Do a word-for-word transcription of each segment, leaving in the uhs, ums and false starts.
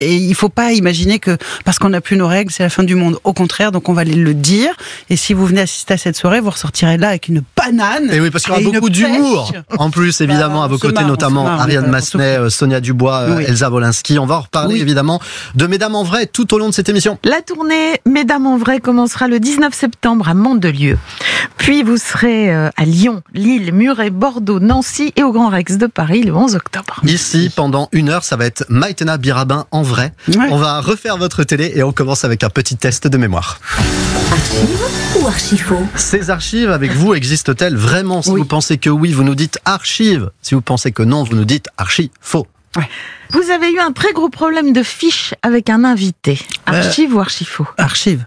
Et il faut pas imaginer que parce qu'on n'a plus nos règles, c'est la fin du monde. Au contraire, donc on va le dire. Et si vous venez assister à cette soirée, vous ressortirez là avec une banane. Et oui, parce qu'il y aura beaucoup d'humour. En plus, évidemment, bah, à vos côtés, marre, notamment marre, Ariane Massenet, Sonia Dubois, oui. Elsa Wolinski. On va en reparler, oui. évidemment, de Mesdames en vrai tout au long de cette émission. La tournée Mesdames en vrai commencera le dix-neuf septembre à Mandelieu. Puis vous serez à Lyon, Lille, Muret, Bordeaux, Nancy et au Grand Rex de Paris le onze octobre. Ici, pendant une heure, ça va être Maïtena Birabin en vrai. Vrai. Ouais. On va refaire votre télé et on commence avec un petit test de mémoire. Archive ou archifaux ? Ces archives avec vous existent-elles vraiment ? Si oui. vous pensez que oui, vous nous dites archive. Si vous pensez que non, vous nous dites archi-faux. Ouais. Vous avez eu un très gros problème de fiche avec un invité. Archive euh, ou archifaux ? Archive.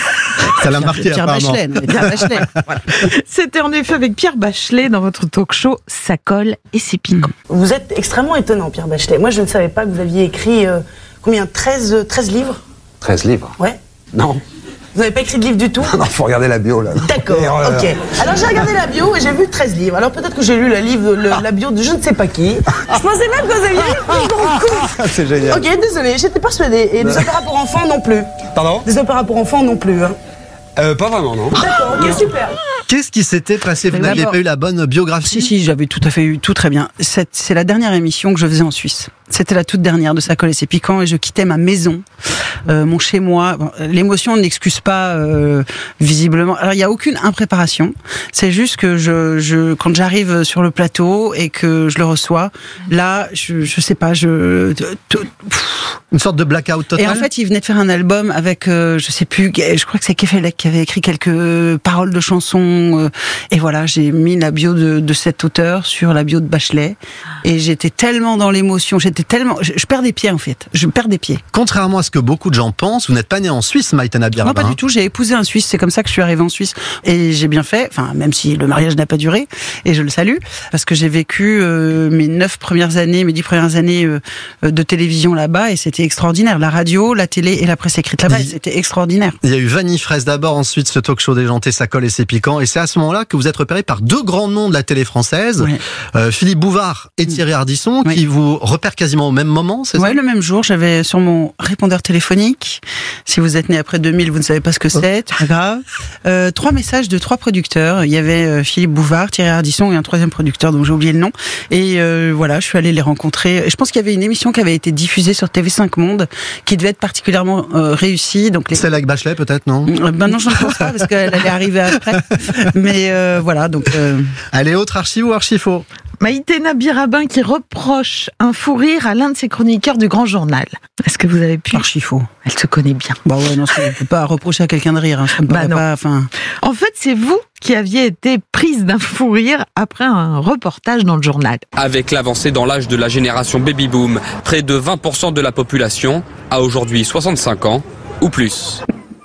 Ça l'a marqué Pierre apparemment. Bachelet, non, Pierre Bachelet. Voilà. C'était en effet avec Pierre Bachelet dans votre talk show Ça colle et c'est piquant. Vous êtes extrêmement étonnant, Pierre Bachelet. Moi, je ne savais pas que vous aviez écrit euh, combien treize, treize livres ? treize livres ? Ouais. Non. Vous n'avez pas écrit de livre du tout ? Non, faut regarder la bio là. D'accord, ok. Alors j'ai regardé la bio et j'ai vu treize livres. Alors peut-être que j'ai lu la, livre, le, la bio de je ne sais pas qui. Je pensais même que vous aviez lu beaucoup. C'est génial. Ok, désolé, j'étais persuadée. Et des opéras pour enfants non plus. Pardon ? Des opéras pour enfants non plus. Hein. Euh, pas vraiment, non. D'accord, ok, super. Qu'est-ce qui s'était passé ? Vous n'aviez pas eu la bonne biographie ? Si, si, j'avais tout à fait eu tout très bien. C'est, c'est la dernière émission que je faisais en Suisse. C'était la toute dernière de Ça colle et c'est piquant et je quittais ma maison, euh, mon chez-moi. Bon, l'émotion n'excuse pas euh, visiblement. Alors il n'y a aucune impréparation. C'est juste que je, je, quand j'arrive sur le plateau et que je le reçois, là, je, je sais pas, je tout, une sorte de blackout total. Et en fait, il venait de faire un album avec, euh, je sais plus, je crois que c'est Kefelec qui avait écrit quelques paroles de chansons. Euh, et voilà, j'ai mis la bio de, de cet auteur sur la bio de Bachelet. Et j'étais tellement dans l'émotion, j'étais tellement, je, je perds des pieds en fait. Je perds des pieds. Contrairement à ce que beaucoup de gens pensent, vous n'êtes pas né en Suisse, Maïtena Birabin. Non, pas du tout. J'ai épousé un Suisse. C'est comme ça que je suis arrivée en Suisse. Et j'ai bien fait. Enfin, même si le mariage n'a pas duré. Et je le salue parce que j'ai vécu euh, mes neuf premières années, mes dix premières années euh, de télévision là-bas et c'était extraordinaire. La radio, la télé et la presse écrite là-bas, il... c'était extraordinaire. Il y a eu Vanille Fraisse d'abord, ensuite ce talk show déjanté, Ça colle et c'est piquant. Et c'est à ce moment-là que vous êtes repéré par deux grands noms de la télé française, ouais. euh, Philippe Bouvard et Thierry Ardisson, ouais. qui vous repèrent quasiment au même moment, c'est ouais, ça ? Le même jour, j'avais sur mon répondeur téléphonique. Si vous êtes né après deux mille, vous ne savez pas ce que c'est, c'est pas grave. Euh, trois messages de trois producteurs. Il y avait euh, Philippe Bouvard, Thierry Ardisson et un troisième producteur dont j'ai oublié le nom. Et euh, voilà, je suis allée les rencontrer. Et je pense qu'il y avait une émission qui avait été diffusée sur T V cinq Monde qui devait être particulièrement euh, réussie. Donc les... Celle avec Bachelet peut-être, non ? euh, Ben non, je ne pense pas parce qu'elle allait arriver après. Mais euh, voilà, donc... Euh... Allez, autre archi ou archi-faux ? Maïtena Birabin qui reproche un fou rire à l'un de ses chroniqueurs du Grand Journal. Est-ce que vous avez pu ? Archi-faux. Elle se connaît bien. Bah ouais, non, on ne peut pas reprocher à quelqu'un de rire. Hein. Ça me bah non. Pas, enfin... En fait, c'est vous qui aviez été prise d'un fou rire après un reportage dans le journal. Avec l'avancée dans l'âge de la génération baby-boom, près de vingt pour cent de la population a aujourd'hui soixante-cinq ans ou plus.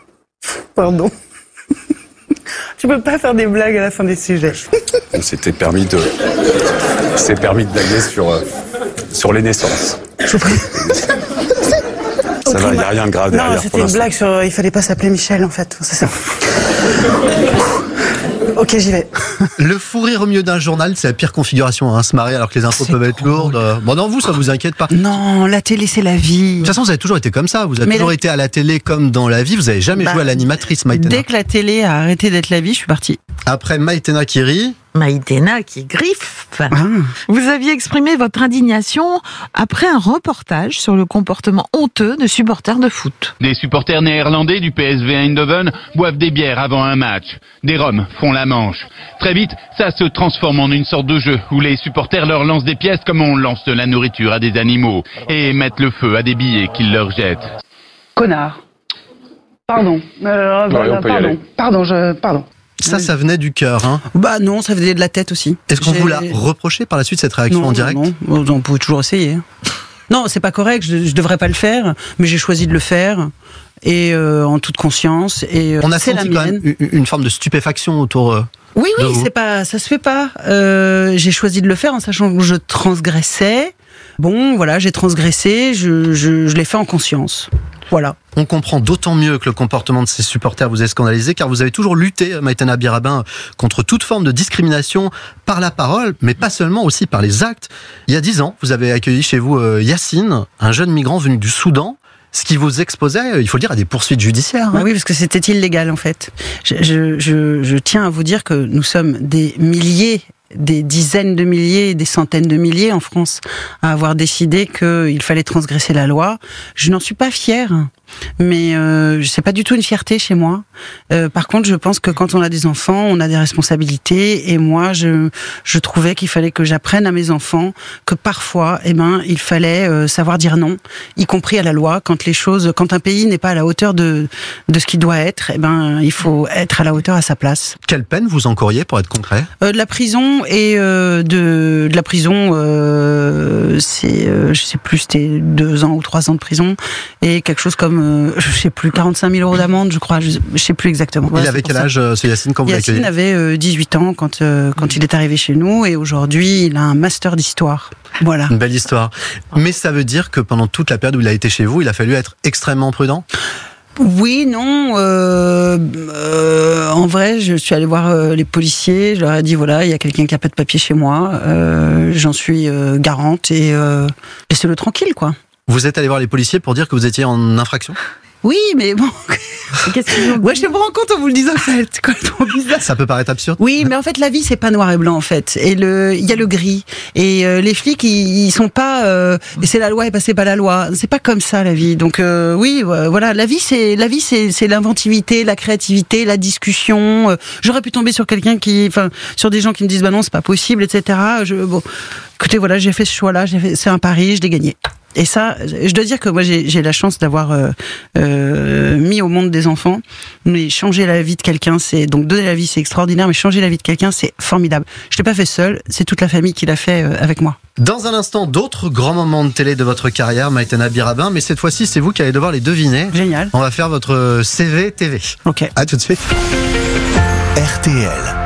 Pardon. Je peux pas faire des blagues à la fin des sujets. On s'était permis de, s'est permis de blaguer sur, euh, sur les naissances. Je vous prie. Ça va, il n'y a rien de grave derrière. Non, c'était une blague sur, euh, il fallait pas s'appeler Michel en fait, c'est ça. Ok, j'y vais. Le fou rire au milieu d'un journal, c'est la pire configuration, hein, se marrer alors que les infos c'est peuvent être lourdes. Bon, non, vous, ça vous inquiète pas. Non, la télé, c'est la vie. De toute façon, vous avez toujours été comme ça. Vous avez Mais toujours la... été à la télé comme dans la vie. Vous avez jamais bah, joué à l'animatrice, Maïtena. Dès que la télé a arrêté d'être la vie, je suis partie. Après Maïtena qui rit. Maïtena qui griffe. Ah. Vous aviez exprimé votre indignation après un reportage sur le comportement honteux de supporters de foot. Des supporters néerlandais du P S V Eindhoven boivent des bières avant un match. Des Roms font la manche. Très vite, ça se transforme en une sorte de jeu où les supporters leur lancent des pièces comme on lance de la nourriture à des animaux et mettent le feu à des billets qu'ils leur jettent. Connard. Pardon. Euh, ouais, bah, pardon. Pardon, je... Pardon. Ça, ça venait du cœur, hein. Bah non, ça venait de la tête aussi. Est-ce qu'on J'ai... vous l'a reproché par la suite, cette réaction non, en direct ? Non, non, on pouvait toujours essayer. Non, c'est pas correct, je, je devrais pas le faire, mais j'ai choisi de le faire, et euh, en toute conscience. Et, euh, on a senti quand même une, une forme de stupéfaction autour... Euh... Oui, oui, c'est pas, ça se fait pas. Euh, j'ai choisi de le faire en sachant que je transgressais. Bon, voilà, j'ai transgressé, je, je, je l'ai fait en conscience. Voilà. On comprend d'autant mieux que le comportement de ces supporters vous est scandalisé, car vous avez toujours lutté, Maïtena Birabin, contre toute forme de discrimination par la parole, mais pas seulement, aussi par les actes. Il y a dix ans, vous avez accueilli chez vous euh, Yacine, un jeune migrant venu du Soudan, ce qui vous exposait, il faut le dire, à des poursuites judiciaires. Hein. Oui, parce que c'était illégal en fait. Je, je, je, je tiens à vous dire que nous sommes des milliers, des dizaines de milliers, des centaines de milliers en France à avoir décidé qu'il fallait transgresser la loi. Je n'en suis pas fière. Mais euh, c'est pas du tout une fierté chez moi. Euh, par contre, je pense que quand on a des enfants, on a des responsabilités. Et moi, je je trouvais qu'il fallait que j'apprenne à mes enfants que parfois, eh ben, il fallait euh, savoir dire non, y compris à la loi. Quand les choses, quand un pays n'est pas à la hauteur de de ce qu'il doit être, eh ben, il faut être à la hauteur à sa place. Quelle peine vous encouriez, pour être concret ? euh, De la prison et euh, de de la prison, euh, c'est euh, je sais plus, c'était deux ans ou trois ans de prison et quelque chose comme Euh, je sais plus, quarante-cinq mille euros d'amende, je crois, je, je sais plus exactement. Il ouais, avait quel âge, euh, ce Yacine, quand vous l'accueillez ? Yacine avait euh, dix-huit ans quand, euh, quand il est arrivé chez nous, et aujourd'hui, il a un master d'histoire. Voilà. Une belle histoire. Mais ça veut dire que pendant toute la période où il a été chez vous, il a fallu être extrêmement prudent ? Oui, non. Euh, euh, en vrai, je suis allée voir euh, les policiers. Je leur ai dit voilà, il y a quelqu'un qui a pas de papier chez moi. Euh, j'en suis euh, garante et euh, laissez-le tranquille, quoi. Vous êtes allé voir les policiers pour dire que vous étiez en infraction ? Oui, mais bon. Qu'est-ce qu'ils ont dit ? Ouais, je me rends compte en vous le disant, c'est complètement bizarre. Ça peut paraître absurde. Oui, mais en fait, la vie, c'est pas noir et blanc, en fait. Et le, il y a le gris. Et euh, les flics, ils, ils sont pas. Euh, et c'est la loi et passer pas la loi. C'est pas comme ça la vie. Donc euh, oui, euh, voilà, la vie, c'est la vie, c'est, c'est l'inventivité, la créativité, la discussion. Euh, j'aurais pu tomber sur quelqu'un qui, enfin, sur des gens qui me disent bah non, c'est pas possible, et cetera. Je, bon, écoutez, voilà, j'ai fait ce choix-là. J'ai fait, c'est un pari, je l'ai gagné. Et ça, je dois dire que moi j'ai, j'ai la chance d'avoir euh, euh, mis au monde des enfants. Mais changer la vie de quelqu'un, c'est donc donner la vie, c'est extraordinaire. Mais changer la vie de quelqu'un, c'est formidable. Je l'ai pas fait seul, c'est toute la famille qui l'a fait euh, avec moi. Dans un instant, d'autres grands moments de télé de votre carrière, Maïtena Birabin. Mais cette fois-ci, c'est vous qui allez devoir les deviner. Génial. On va faire votre C V T V. Ok. À tout de suite. R T L.